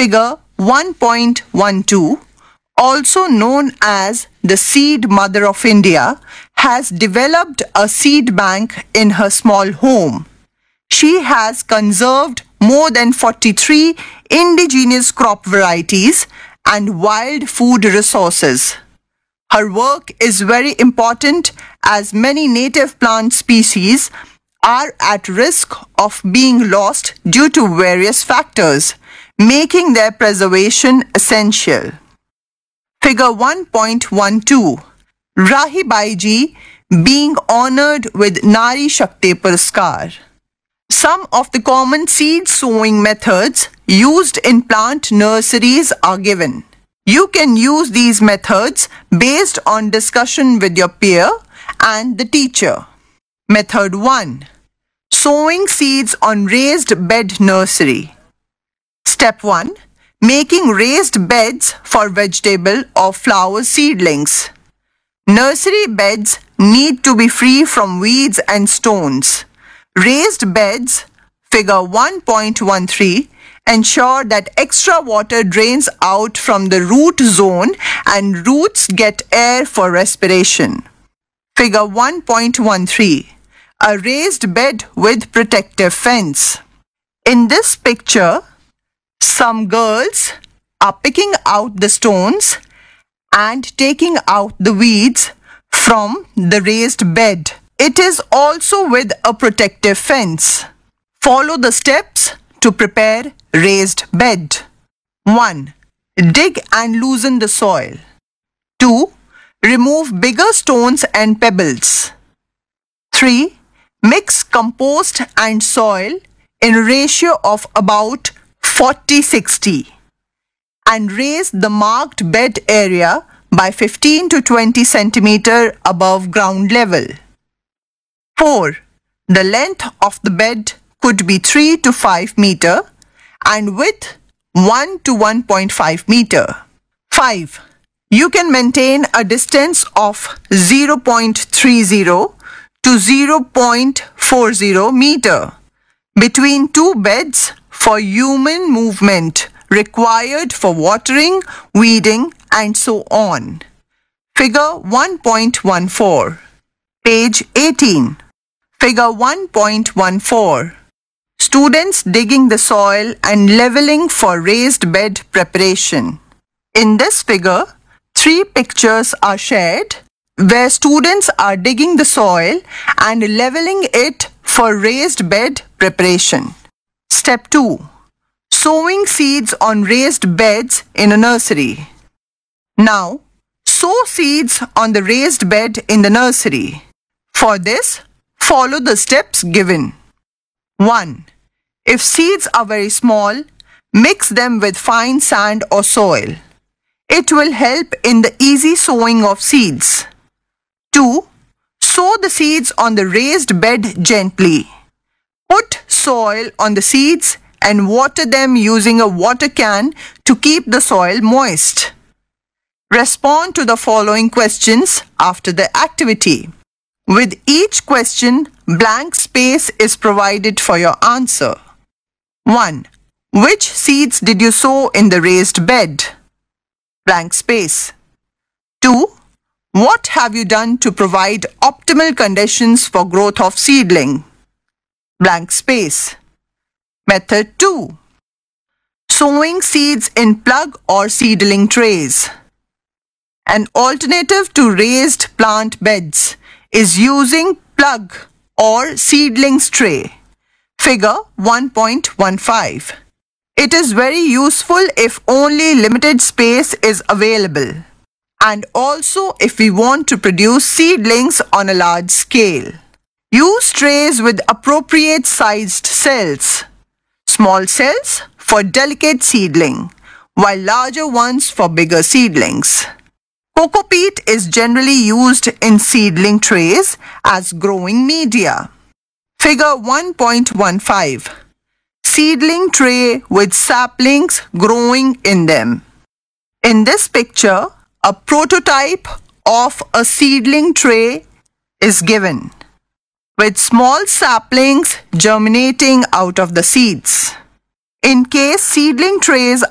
Figure 1.12, also known as the Seed Mother of India, has developed a seed bank in her small home. She has conserved more than 43 indigenous crop varieties and wild food resources. Her work is very important as many native plant species are at risk of being lost due to various factors, making their preservation essential. Figure 1.12, Rahi Baiji being honored with Nari Shakti Puraskar. Some of the common seed sowing methods used in plant nurseries are given. You can use these methods based on discussion with your peer and the teacher. Method 1. Sowing seeds on raised bed nursery. Step 1. Making raised beds for vegetable or flower seedlings. Nursery beds need to be free from weeds and stones. Raised beds, figure 1.13, ensure that extra water drains out from the root zone and roots get air for respiration. Figure 1.13, a raised bed with protective fence. In this picture, some girls are picking out the stones and taking out the weeds from the raised bed. It is also with a protective fence. Follow the steps to prepare raised bed. 1. Dig and loosen the soil. 2. Remove bigger stones and pebbles. 3. Mix compost and soil in a ratio of about 40-60 and raise the marked bed area by 15 to 20 centimeter above ground level. 4. The length of the bed could be 3 to 5 meter and width 1 to 1.5 meter. 5. You can maintain a distance of 0.30 to 0.40 meter between two beds for human movement required for watering, weeding, and so on. Figure 1.14. Page 18. Figure 1.14. Students digging the soil and leveling for raised bed preparation. In this figure, 3 pictures are shared where students are digging the soil and leveling it for raised bed preparation. Step 2. Sowing seeds on raised beds in a nursery. Now, sow seeds on the raised bed in the nursery. For this, follow the steps given. 1. If seeds are very small, mix them with fine sand or soil. It will help in the easy sowing of seeds. 2. Sow the seeds on the raised bed gently. Put soil on the seeds and water them using a water can to keep the soil moist. Respond to the following questions after the activity. With each question, blank space is provided for your answer. 1. Which seeds did you sow in the raised bed? Blank space. 2. What have you done to provide optimal conditions for growth of seedling? Blank space. Method 2. Sowing seeds in plug or seedling trays. An alternative to raised plant beds is using plug or seedlings tray. Figure 1.15. It is very useful if only limited space is available, and also if we want to produce seedlings on a large scale. Use trays with appropriate sized cells. Small cells for delicate seedling, while larger ones for bigger seedlings. Coco peat is generally used in seedling trays as growing media. Figure 1.15. Seedling tray with saplings growing in them. In this picture, a prototype of a seedling tray is given, with small saplings germinating out of the seeds. In case seedling trays